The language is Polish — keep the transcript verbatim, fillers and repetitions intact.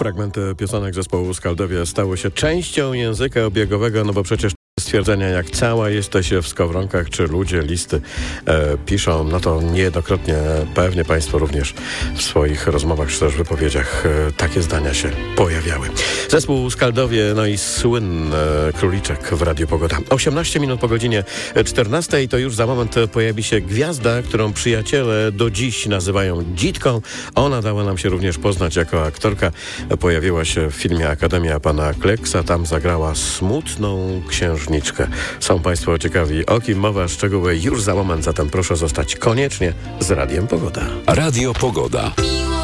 Fragmenty piosenek zespołu Skaldowie stały się częścią języka obiegowego, no bo przecież stwierdzenia jak cała jesteś w skowronkach, czy ludzie listy e, piszą, no to niejednokrotnie pewnie Państwo również w swoich rozmowach czy też wypowiedziach e, takie zdania się pojawiały. Zespół Skaldowie, no i słynny Króliczek w Radiu Pogoda. osiemnaście minut po godzinie czternastej, to już za moment pojawi się gwiazda, którą przyjaciele do dziś nazywają Dzitką. Ona dała nam się również poznać jako aktorka. Pojawiła się w filmie Akademia Pana Kleksa, tam zagrała smutną księżniczkę. Są Państwo ciekawi, o kim mowa, szczegóły już za moment, zatem proszę zostać koniecznie z Radiem Pogoda. Radio Pogoda.